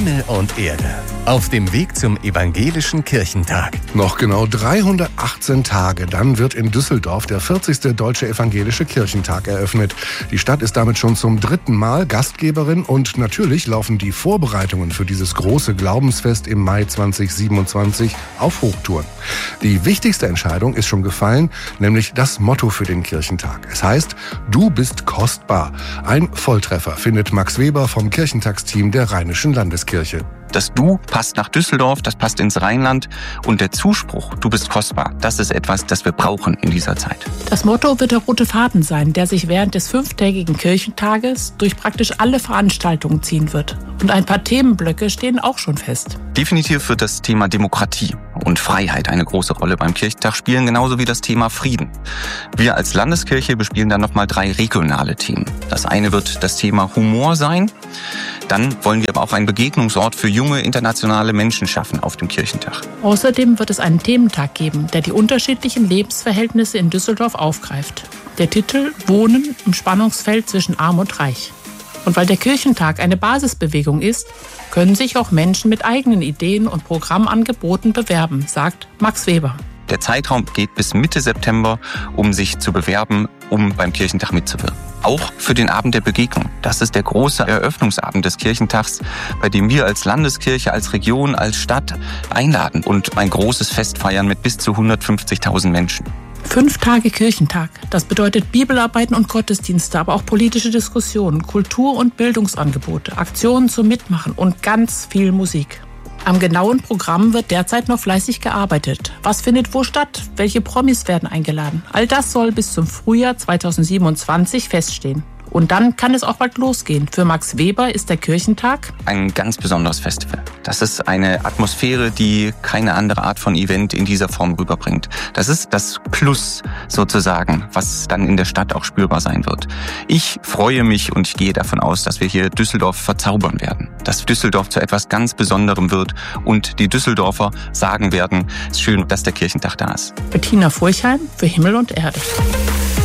Himmel und Erde. Auf dem Weg zum Evangelischen Kirchentag. Noch genau 318 Tage, dann wird in Düsseldorf der 40. Deutsche Evangelische Kirchentag eröffnet. Die Stadt ist damit schon zum 3. Mal Gastgeberin und natürlich laufen die Vorbereitungen für dieses große Glaubensfest im Mai 2027 auf Hochtouren. Die wichtigste Entscheidung ist schon gefallen, nämlich das Motto für den Kirchentag. Es heißt, du bist kostbar. Ein Volltreffer, findet Max Weber vom Kirchentagsteam der Rheinischen Landeskirche. Das Du passt nach Düsseldorf, das passt ins Rheinland und der Zuspruch, du bist kostbar, das ist etwas, das wir brauchen in dieser Zeit. Das Motto wird der rote Faden sein, der sich während des 5-tägigen Kirchentages durch praktisch alle Veranstaltungen ziehen wird. Und ein paar Themenblöcke stehen auch schon fest. Definitiv wird das Thema Demokratie und Freiheit eine große Rolle beim Kirchentag spielen, genauso wie das Thema Frieden. Wir als Landeskirche bespielen dann nochmal 3 regionale Themen. Das eine wird das Thema Humor sein. Dann wollen wir aber auch einen Begegnungsort für junge internationale Menschen schaffen auf dem Kirchentag. Außerdem wird es einen Thementag geben, der die unterschiedlichen Lebensverhältnisse in Düsseldorf aufgreift. Der Titel Wohnen im Spannungsfeld zwischen Arm und Reich. Und weil der Kirchentag eine Basisbewegung ist, können sich auch Menschen mit eigenen Ideen und Programmangeboten bewerben, sagt Max Weber. Der Zeitraum geht bis Mitte September, um sich zu bewerben, um beim Kirchentag mitzuwirken. Auch für den Abend der Begegnung. Das ist der große Eröffnungsabend des Kirchentags, bei dem wir als Landeskirche, als Region, als Stadt einladen und ein großes Fest feiern mit bis zu 150.000 Menschen. 5 Tage Kirchentag. Das bedeutet Bibelarbeiten und Gottesdienste, aber auch politische Diskussionen, Kultur- und Bildungsangebote, Aktionen zum Mitmachen und ganz viel Musik. Am genauen Programm wird derzeit noch fleißig gearbeitet. Was findet wo statt? Welche Promis werden eingeladen? All das soll bis zum Frühjahr 2027 feststehen. Und dann kann es auch bald losgehen. Für Max Weber ist der Kirchentag ein ganz besonderes Festival. Das ist eine Atmosphäre, die keine andere Art von Event in dieser Form rüberbringt. Das ist das Plus sozusagen, was dann in der Stadt auch spürbar sein wird. Ich freue mich und ich gehe davon aus, dass wir hier Düsseldorf verzaubern werden. Dass Düsseldorf zu etwas ganz Besonderem wird und die Düsseldorfer sagen werden, es ist schön, dass der Kirchentag da ist. Bettina Furchheim für Himmel und Erde.